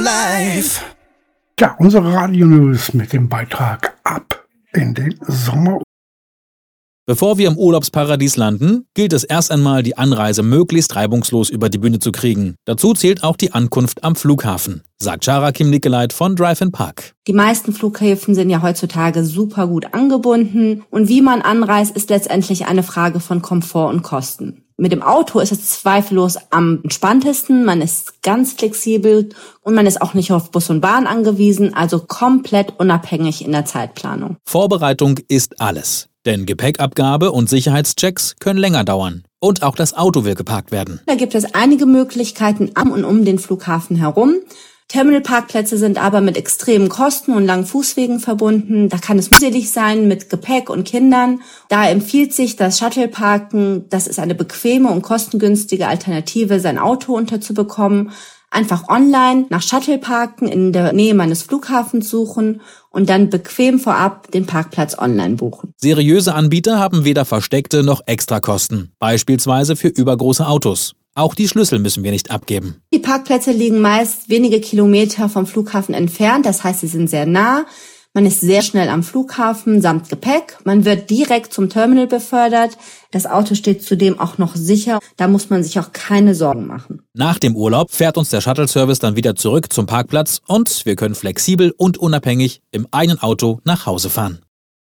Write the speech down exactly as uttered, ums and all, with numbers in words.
Live. Ja, unsere Radio-News mit dem Beitrag ab in den Sommer. Bevor wir im Urlaubsparadies landen, gilt es erst einmal, die Anreise möglichst reibungslos über die Bühne zu kriegen. Dazu zählt auch die Ankunft am Flughafen, sagt Shara Kim-Nicolait von Drive and Park. Die meisten Flughäfen sind ja heutzutage super gut angebunden und wie man anreist, ist letztendlich eine Frage von Komfort und Kosten. Mit dem Auto ist es zweifellos am entspanntesten, man ist ganz flexibel und man ist auch nicht auf Bus und Bahn angewiesen, also komplett unabhängig in der Zeitplanung. Vorbereitung ist alles, denn Gepäckabgabe und Sicherheitschecks können länger dauern. Und auch das Auto will geparkt werden. Da gibt es einige Möglichkeiten am und um den Flughafen herum. Terminalparkplätze sind aber mit extremen Kosten und langen Fußwegen verbunden. Da kann es mühselig sein mit Gepäck und Kindern. Da empfiehlt sich das Shuttleparken. Das ist eine bequeme und kostengünstige Alternative, sein Auto unterzubekommen. Einfach online nach Shuttleparken in der Nähe meines Flughafens suchen und dann bequem vorab den Parkplatz online buchen. Seriöse Anbieter haben weder versteckte noch Extrakosten, beispielsweise für übergroße Autos. Auch die Schlüssel müssen wir nicht abgeben. Die Parkplätze liegen meist wenige Kilometer vom Flughafen entfernt, das heißt, sie sind sehr nah. Man ist sehr schnell am Flughafen samt Gepäck. Man wird direkt zum Terminal befördert. Das Auto steht zudem auch noch sicher. Da muss man sich auch keine Sorgen machen. Nach dem Urlaub fährt uns der Shuttle-Service dann wieder zurück zum Parkplatz und wir können flexibel und unabhängig im eigenen Auto nach Hause fahren.